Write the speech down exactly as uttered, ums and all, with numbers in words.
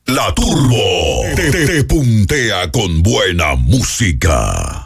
La Turbo te, te- te puntea con buena música.